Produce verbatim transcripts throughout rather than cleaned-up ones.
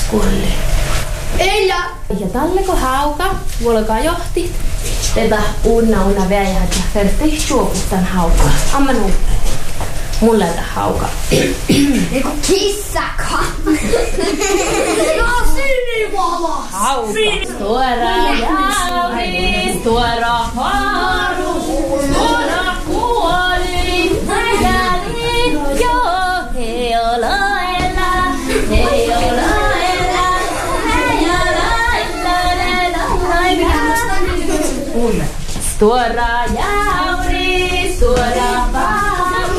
kuolli. Ei ja. Ja talleko hauka, vuolka johti. Tätä unna unna väijät ja fertei suoputtan hauka. Amma nuutte. Mulle tätä hauka. Eiku kissaka. No sinivalo. Hauka. Tuora jauri, tuora haru, tuora kuoli. Jäli jo, hei olla elä, hei olla elä, hei olla elä, elä. Tuora jauri, tuora haru.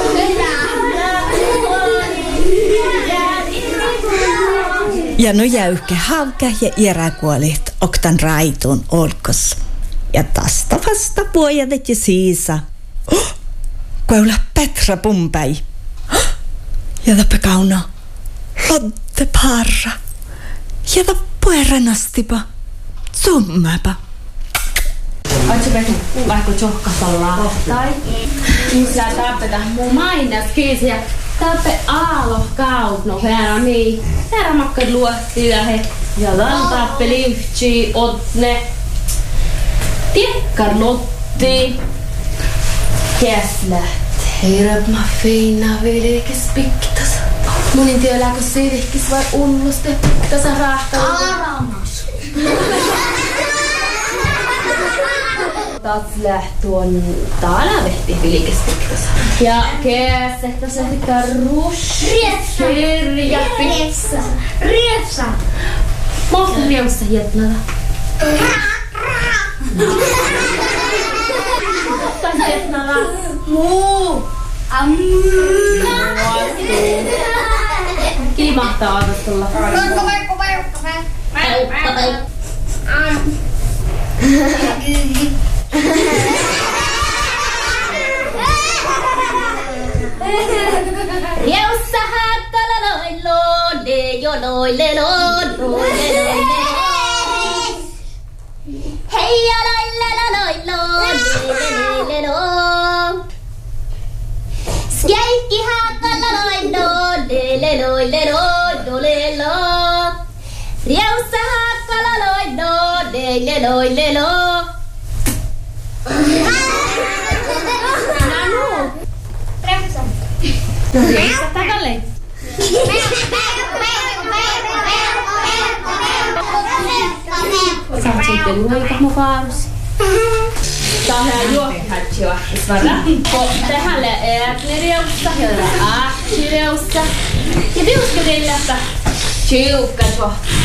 Ja no jäykkä hauka ja iäräkuolit oktan raitun olkos. Ja tästä vasta puojadet ja siisa. Oh, kuula Petra pumpäi. Oh, ja tappe kauna. Lotte parra. Ja tappe eränastipa. Summäpä. Ootko Petra, vaikka tjohkasalla tai? Missä tappeta mun mainas kiisi ja tappe aalo kaut no herra mi. Herra makkad luotti ja he. Ja dan tappe liftsi otne. Tiekkar lotti. Käslät. Heirab ma fina vilkes piktas. Monin tielääkö sirkis vai ulluste piktasa rahta. Aramas. Taas lähtuon täällä vehti vilkes piktas. Ja käs, se rikkää rush. Rietsa. Kirja Rietsa. Rietsa. Mohti rieussa hietnada. Mohta hietnada. Muu. Am. Kimahtaa arvostulla. Kokko vaikko vaikko vaikko. Am. Rieussa hakkala loilo, lejo loile loilo, lejo hei ja loile loilo, leile leile lo. Skjälki hakkala loilo, leile loile loilo, leilo. Rieussa hakkala loilo, leile loile lo. Nanu. Rietsa. No rieussa takalle. Saat sitten luita mukaarus. Tähän juokkahatsi vahtis varra. Tähän äätni rieussa ja ahti rieussa. Ja tiuska tillästä. Tiukka tuo.